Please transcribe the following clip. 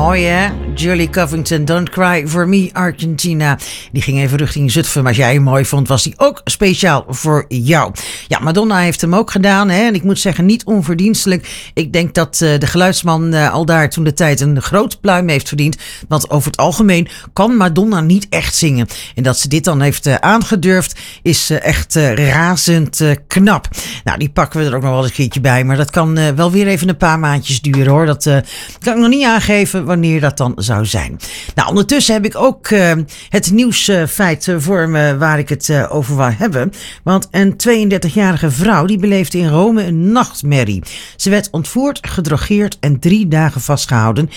Mooi hè? Julie Covington, Don't Cry For Me, Argentina. Die ging even richting Zutphen, maar als jij hem mooi vond, was die ook speciaal voor jou. Ja, Madonna heeft hem ook gedaan hè? En ik moet zeggen, niet onverdienstelijk. Ik denk dat de geluidsman al daar toen de tijd een groot pluim heeft verdiend. Want over het algemeen kan Madonna niet echt zingen. En dat ze dit dan heeft aangedurfd, is echt razend knap. Nou, die pakken we er ook nog wel eens een keertje bij. Maar dat kan wel weer even een paar maandjes duren hoor. Dat kan ik nog niet aangeven wanneer dat dan zou zijn. Nou, ondertussen heb ik ook het nieuwsfeit voor me waar ik het over wil hebben. Want een 32-jarige vrouw die beleefde in Rome een nachtmerrie. Ze werd ontvoerd, gedrogeerd en 3 dagen vastgehouden